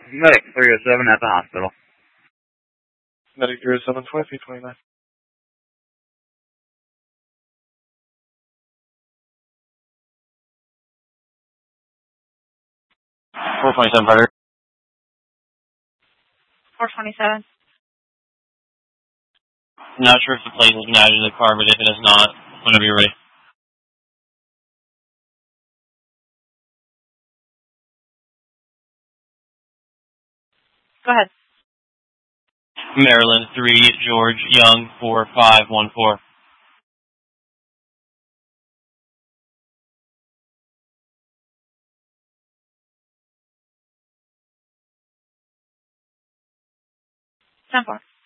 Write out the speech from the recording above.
Medic 307 at the hospital. Medic 307, 2329. 427, Predator. 427. Not sure if the plate has been added to the car, but if it is not, whenever you're ready. Go ahead. Maryland 3, George Young 4514. Stand for.